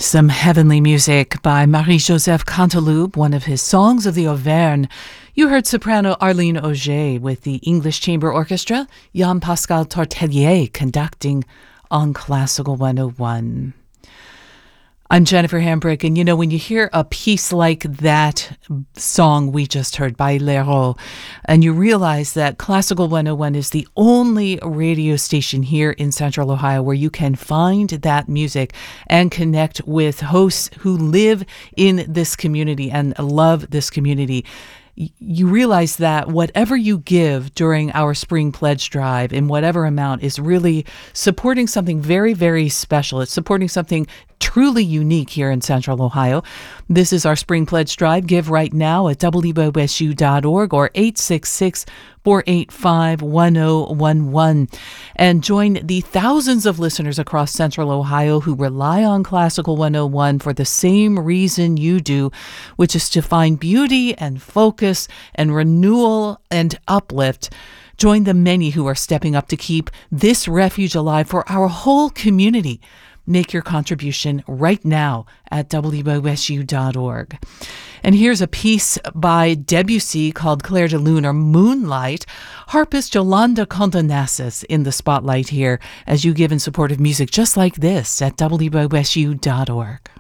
Some heavenly music by Marie-Joseph Canteloube, one of his songs of the Auvergne. You heard soprano Arlene Auger with the English Chamber Orchestra, Jean-Pascal Tortelier conducting on Classical 101. I'm Jennifer Hambrick, and when you hear a piece like that song we just heard by Leroux, and you realize that Classical 101 is the only radio station here in Central Ohio where you can find that music and connect with hosts who live in this community and love this community, you realize that whatever you give during our spring pledge drive in whatever amount is really supporting something very, very special. It's supporting something truly unique here in Central Ohio. This is our spring pledge drive. Give right now at wbosu.org or 866-485-1011 and join the thousands of listeners across Central Ohio who rely on Classical 101 for the same reason you do, which is to find beauty and focus and renewal and uplift. Join the many who are stepping up to keep this refuge alive for our whole community. Make your contribution right now at wbosu.org. And here's a piece by Debussy called Clair de Lune, or Moonlight. Harpist Yolanda Condonasis in the spotlight here as you give in support of music just like this at wbosu.org.